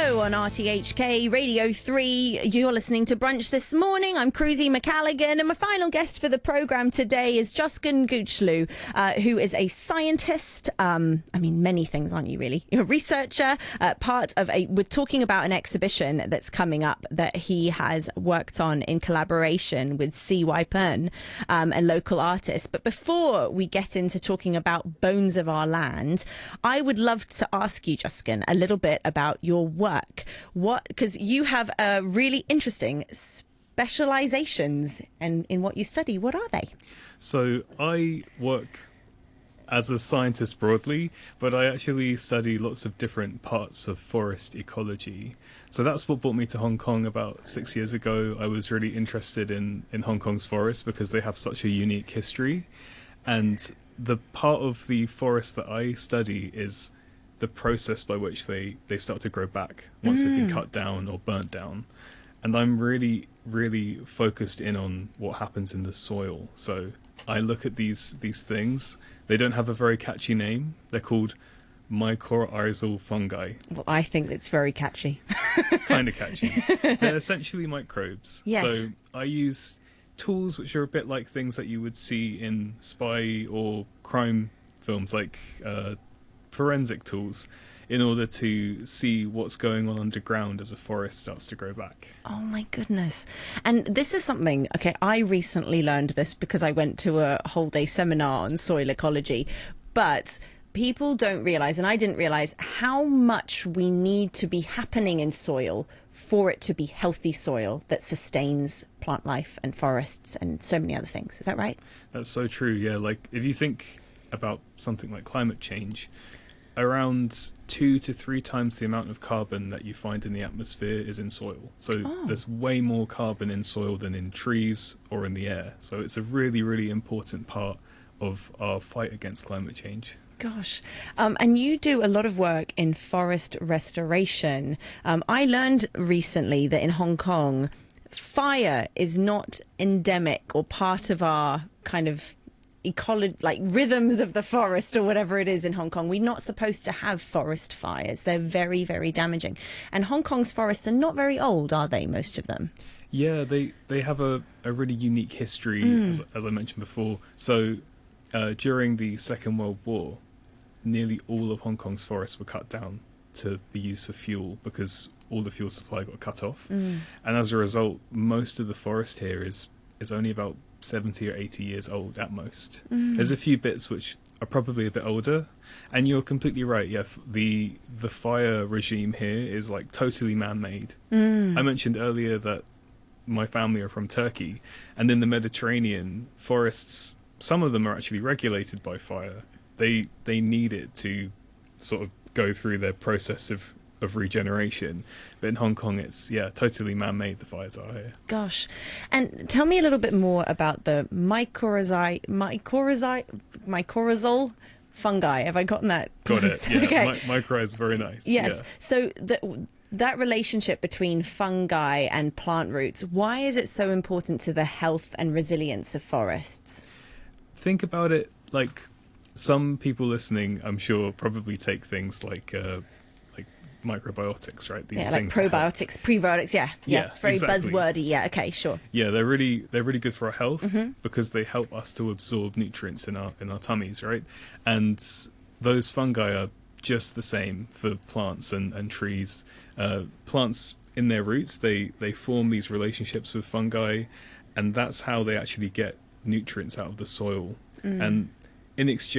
Hello on RTHK Radio 3. You're listening to Brunch this morning. I'm Cruzy McCalligan, and my final guest for the programme today is Joskin Güçlü, who is a scientist. Many things, aren't you, really? You're a researcher, we're talking about an exhibition that's coming up that he has worked on in collaboration with C.Y. Pern, a local artist. But before we get into talking about Bones of Our Land, I would love to ask you, Joskin, a little bit about your work. Because you have really interesting specializations in what you study. What are they? So I work as a scientist broadly, but I actually study lots of different parts of forest ecology. So that's what brought me to Hong Kong about 6 years ago. I was really interested in Hong Kong's forests because they have such a unique history. And the part of the forest that I study is the process by which they start to grow back once they've been cut down or burnt down. And I'm really, really focused in on what happens in the soil. So I look at these things. They don't have a very catchy name. They're called mycorrhizal fungi. Well, I think it's very catchy. Kind of catchy. They're essentially microbes. Yes. So I use tools which are a bit like things that you would see in spy or crime films, like forensic tools, in order to see what's going on underground as a forest starts to grow back. Oh my goodness. And this is something, I recently learned this because I went to a whole day seminar on soil ecology, but people don't realise, and I didn't realise, how much we need to be happening in soil for it to be healthy soil that sustains plant life and forests and so many other things. Is that right? That's so true, yeah. Like, if you think about something like climate change, around 2 to 3 times the amount of carbon that you find in the atmosphere is in soil. So there's way more carbon in soil than in trees or in the air. So it's a really, really important part of our fight against climate change. Gosh. And you do a lot of work in forest restoration. I learned recently that in Hong Kong, fire is not endemic or part of our kind of ecology, like rhythms of the forest or whatever it is in Hong Kong. We're not supposed to have forest fires. They're very, very damaging. And Hong Kong's forests are not very old, are they, most of them? Yeah, they have a really unique history, as I mentioned before. So during the Second World War, nearly all of Hong Kong's forests were cut down to be used for fuel because all the fuel supply got cut off. And as a result, most of the forest here is only about 70 or 80 years old at most. There's a few bits which are probably a bit older, and you're completely right. Yeah, the fire regime here is like totally man-made. I mentioned earlier that my family are from Turkey, and in the Mediterranean, forests, some of them are actually regulated by fire. They need it to sort of go through their process of regeneration. But in Hong Kong, it's, totally man-made, the fires are here. Gosh. And tell me a little bit more about the mycorrhizal fungi. Have I gotten that? Got it, yeah. Okay. Mycorrhiza is very nice. Yes. Yeah. So that relationship between fungi and plant roots, why is it so important to the health and resilience of forests? Think about it like some people listening, I'm sure, probably take things like microbiotics, right? These like things probiotics, prebiotics. Yeah, it's very exactly. buzzwordy. Yeah, okay, sure. Yeah, they're really good for our health because they help us to absorb nutrients in our tummies, right? And those fungi are just the same for plants and trees. Plants, in their roots, they form these relationships with fungi, and that's how they actually get nutrients out of the soil. And in exchange